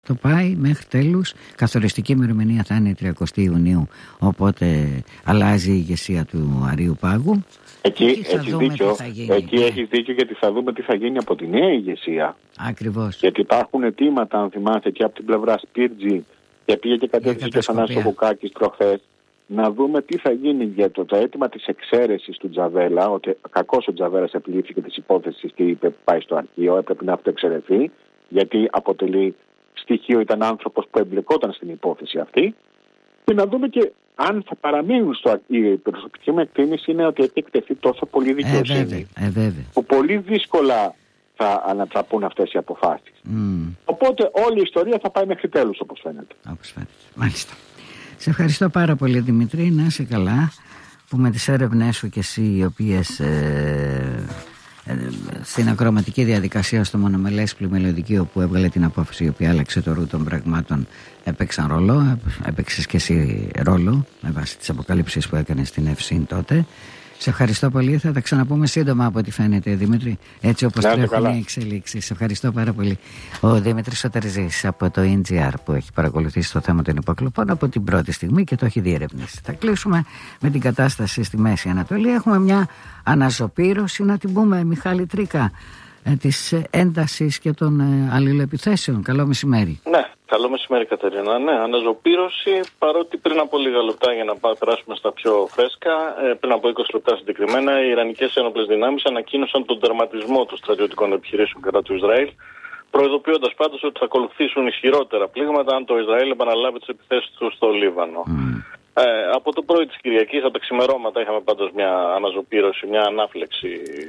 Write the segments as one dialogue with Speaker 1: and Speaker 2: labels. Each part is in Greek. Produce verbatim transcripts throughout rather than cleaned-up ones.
Speaker 1: Το πάει μέχρι τέλους. Καθοριστική ημερομηνία θα είναι η τριαντάφυλλη Ιουνίου, οπότε αλλάζει η ηγεσία του Αρείου Πάγου.
Speaker 2: Εκεί, εκεί, έχεις δίκιο, εκεί ναι. έχεις δίκιο, γιατί θα δούμε τι θα γίνει από τη νέα ηγεσία.
Speaker 1: Ακριβώς.
Speaker 2: Γιατί υπάρχουν αιτήματα, αν θυμάστε, και από την πλευρά Σπίρτζη, και πήγε και κατέθεσε και Θανάσης Βουκάκης προχθές, να δούμε τι θα γίνει για το, το αίτημα της εξαίρεσης του Τζαβέλα, ότι κακώς ο Τζαβέλας επιλήφθηκε της υπόθεσης και είπε πάει στο αρχείο, έπρεπε να αυτοεξαιρεθεί, γιατί αποτελεί στοιχείο, ήταν άνθρωπος που εμπλεκόταν στην υπόθεση αυτή, και να δούμε και αν θα παραμείνουν στο αρχείο. Η προσωπική μου εκτίμηση είναι ότι έχει εκτεθεί τόσο πολύ δικαιοσύνη, ε, βέβαια, ε, βέβαια. που πολύ δύσκολα θα ανατραπούν αυτές οι αποφάσεις. Mm. Οπότε όλη η ιστορία θα πάει μέχρι τέλους, όπως φαίνεται.
Speaker 1: Όπως φαίνεται. Μάλιστα. Σε ευχαριστώ πάρα πολύ, Δημήτρη. Να είσαι καλά, που με τις έρευνές σου και εσύ, οι οποίες ε, ε, στην ακροαματική διαδικασία στο μονομελές πλημελιωδικείο που έβγαλε την απόφαση η οποία άλλαξε το ρου των πραγμάτων, έπαιξαν ρόλο. Έπαιξες και εσύ ρόλο με βάση τις αποκαλύψεις που έκανες στην Ευσύν τότε. Σε ευχαριστώ πολύ. Θα τα ξαναπούμε σύντομα από ό,τι φαίνεται, Δημήτρη, έτσι όπως τρέχουν οι εξελίξεις. Σε ευχαριστώ πάρα πολύ. Ο Δημήτρης Σωταριζής από το εν τζι αρ, που έχει παρακολουθήσει το θέμα των υποκλοπών από την πρώτη στιγμή και το έχει διερευνήσει. Θα κλείσουμε με την κατάσταση στη Μέση Ανατολή. Έχουμε μια αναζωπήρωση, να την πούμε, Μιχάλη Τρίκα, της έντασης και των αλληλοεπιθέσεων. Καλό μεσημέρι.
Speaker 3: Ναι. Καλό μεσημέρι, Κατερίνα. Ναι, αναζωπήρωση, παρότι πριν από λίγα λεπτά, για να περάσουμε στα πιο φρέσκα, πριν από είκοσι λεπτά συγκεκριμένα, οι Ιρανικές ένοπλες δυνάμεις ανακοίνωσαν τον τερματισμό των στρατιωτικών επιχειρήσεων κατά του Ισραήλ, προειδοποιώντας πάντως ότι θα ακολουθήσουν ισχυρότερα πλήγματα αν το Ισραήλ επαναλάβει τις επιθέσεις του στο Λίβανο. Mm. Ε, από το πρωί της Κυριακής, από τα ξημερώματα, είχαμε πάντως μια αναζωπήρωση, μια ανάφλεξη,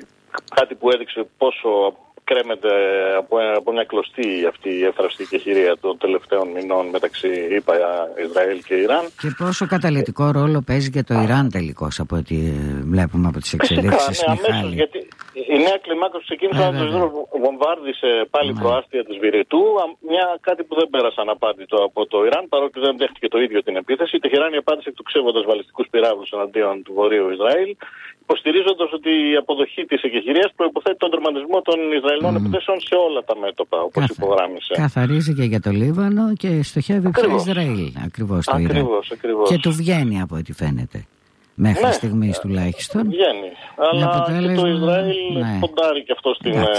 Speaker 3: κάτι που έδειξε πόσο κρέμεται από, από μια κλωστή αυτή η εύθραυστη χειρία των τελευταίων μηνών μεταξύ ΗΠΑ, Ισραήλ και Ιράν. Και
Speaker 1: πόσο καταλυτικό ρόλο παίζει και το Ιράν τελικώς, από ό,τι βλέπουμε από τις εξελίξεις.
Speaker 3: Ναι, αμέσως, γιατί η νέα κλιμάκωση ξεκίνησε όταν το Ισραήλ βομβάρδισε πάλι ναι. προάστια της Βηρητού, μια, κάτι που δεν πέρασε αναπάντητο από το Ιράν, παρότι δεν δέχτηκε το ίδιο την επίθεση. Η Τεχεράνη απάντησε εκτοξεύοντας βαλιστικούς πυράβλους εναντίον του Βορείου Ισραήλ, υποστηρίζοντας ότι η αποδοχή της εκεχηρίας προϋποθέτει τον τερματισμό των Ισραηλινών mm. επιθέσεων σε όλα τα μέτωπα, όπως Καθα... υπογράμμισε.
Speaker 1: Καθαρίζει και για το Λίβανο και στοχεύει πια Ισραήλ. Ακριβώς το Ιράν.
Speaker 3: Ακριβώς.
Speaker 1: Και του βγαίνει από ό,τι φαίνεται. Μέχρι ναι, στιγμής τουλάχιστον.
Speaker 3: Βγαίνει. Αλλά αποτέλεσμα... και το Ισραήλ ναι. ποντάρει και αυτό στην, ε,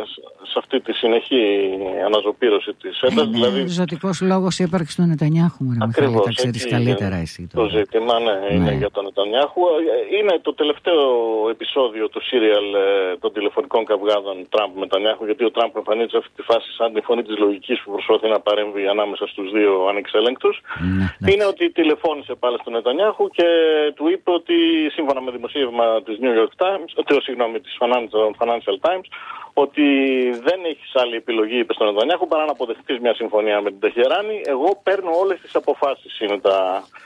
Speaker 3: σε αυτή τη συνεχή αναζωπήρωση της έντασης.
Speaker 1: Είναι
Speaker 3: δηλαδή...
Speaker 1: ζωτικός λόγος η ύπαρξη του Νετανιάχου. Ακριβώς. Τα ξέρεις καλύτερα εσύ.
Speaker 3: Το, το ζήτημα ναι, ναι. είναι για τον Νετανιάχου. Είναι το τελευταίο επεισόδιο του σύριαλ των τηλεφωνικών καυγάδων Τραμπ-Νετανιάχου, γιατί ο Τραμπ εμφανίζει σε αυτή τη φάση σαν τη φωνή της λογικής που προσπαθεί να παρέμβει ανάμεσα στους δύο ανεξέλεγκτους. Ναι, είναι ότι τηλεφώνησε πάλι στον Νετανιάχου και του είπε ότι σύμφωνα με δημοσίευμα της New York Times, το, συγγνώμη, της Financial Times, ότι δεν έχεις άλλη επιλογή, είπε στον Νετανιάχου, παρά να αποδεχτείς μια συμφωνία με την Τεχεράνη. Εγώ παίρνω όλες τις αποφάσεις, είναι τα...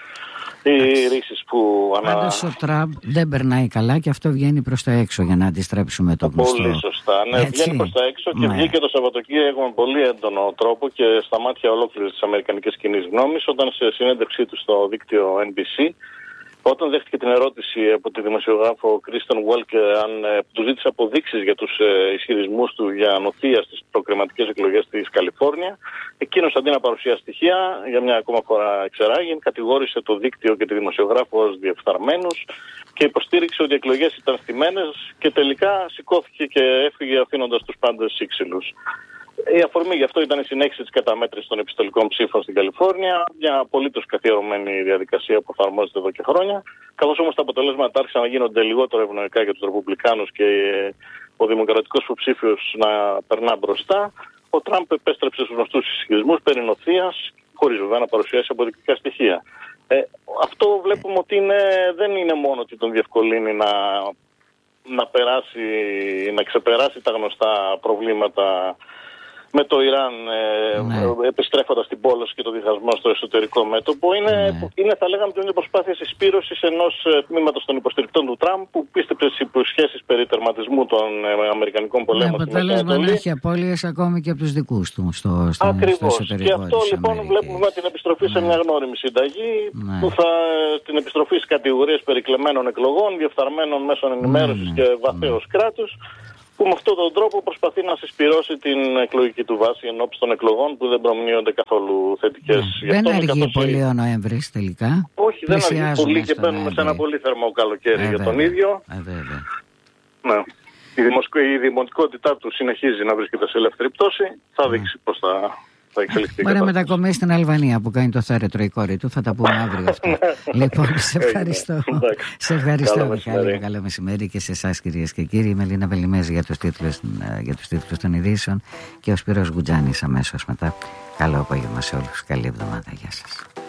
Speaker 3: οι ρίσεις που ανα...
Speaker 1: Πάντως ο Τραμπ δεν περνάει καλά και αυτό βγαίνει προς τα έξω, για να αντιστρέψουμε το γνωστό.
Speaker 3: Πολύ σωστά, ναι, έτσι. Βγαίνει προς τα έξω και ναι. βγήκε το Σαββατοκύριακο με πολύ έντονο τρόπο και στα μάτια ολόκληρης της αμερικανικής κοινής γνώμης, όταν σε συνέντευξή του στο δίκτυο εν μπι σι, όταν δέχτηκε την ερώτηση από τη δημοσιογράφο Κρίστεν Βέλκερ αν ε, του ζήτησε αποδείξεις για τους ε, ισχυρισμούς του για ανοθεία στις προκριματικές εκλογές της Καλιφόρνια, εκείνος αντί να παρουσιάσει στοιχεία, για μια ακόμα φορά εξεράγην, κατηγόρησε το δίκτυο και τη δημοσιογράφο ως διεφθαρμένους και υποστήριξε ότι οι εκλογές ήταν στημένες και τελικά σηκώθηκε και έφυγε αφήνοντας τους πάντες σύξυλους. Η αφορμή γι' αυτό ήταν η συνέχιση της καταμέτρησης των επιστολικών ψήφων στην Καλιφόρνια, μια απολύτως καθιερωμένη διαδικασία που εφαρμόζεται εδώ και χρόνια. Καθώς όμως τα αποτελέσματα άρχισαν να γίνονται λιγότερο ευνοϊκά για τους Ρεπουμπλικάνους και ο δημοκρατικός υποψήφιος να περνά μπροστά, ο Τραμπ επέστρεψε στους γνωστούς ισχυρισμούς περί νοθείας, χωρίς βέβαια να παρουσιάσει αποδεικτικά στοιχεία. Ε, αυτό βλέπουμε ότι είναι, δεν είναι μόνο ότι τον διευκολύνει να, να, περάσει, να ξεπεράσει τα γνωστά προβλήματα με το Ιράν, ναι. ε, επιστρέφοντας την πόλωση και το διχασμό στο εσωτερικό μέτωπο, είναι, ναι. είναι θα λέγαμε ότι είναι προσπάθεια συσπήρωσης ενός τμήματος των υποστηρικτών του Τραμπ που πίστεψε στις υποσχέσεις περί τερματισμού των ε, Αμερικανικών πολέμων.
Speaker 1: Με αποτέλεσμα να έχει απώλειες ακόμη και από τους δικούς του στο, στο,
Speaker 3: Ακριβώς.
Speaker 1: στο εσωτερικό.
Speaker 3: Και αυτό λοιπόν Αμερικής. Βλέπουμε την επιστροφή ναι. σε μια γνώριμη συνταγή, ναι. που θα, την επιστροφή στις κατηγορίες περικλεμμένων εκλογών, διεφθαρμένων μέσων ενημέρωσης ναι, ναι. και βαθέως ναι. κράτους. που με αυτόν τον τρόπο προσπαθεί να συσπυρώσει την εκλογική του βάση ενώπιση των εκλογών που δεν προμηνύονται καθόλου θετικές.
Speaker 1: Ναι. Δεν αργεί πολύ ο Νοέμβρης τελικά.
Speaker 3: Όχι, δεν αργεί πολύ και μπαίνουμε σε ένα πολύ θερμό καλοκαίρι ε, για τον ίδιο.
Speaker 1: Ε, βέβαια.
Speaker 3: Ναι. Η, δημοσκο... η δημοτικότητά του συνεχίζει να βρίσκεται σε ελεύθερη πτώση. Θα δείξει πώς θα, θα εξελιχθεί.
Speaker 1: Μπορεί να μετακομίσει στην Αλβανία που κάνει το θέρετρο η κόρη του. Θα τα πούμε αύριο αυτό. Λοιπόν, σε ευχαριστώ. Σε ευχαριστώ, Μιχάλη. Καλό μεσημέρι και σε εσάς, κυρίες και κύριοι. Η Μελίνα Βελιμέζη για τους τίτλους, για τους τίτλους των ειδήσεων και ο Σπύρος Γκουτζάνης αμέσως μετά. Καλό απόγευμα σε όλους. Καλή εβδομάδα. Γεια σας.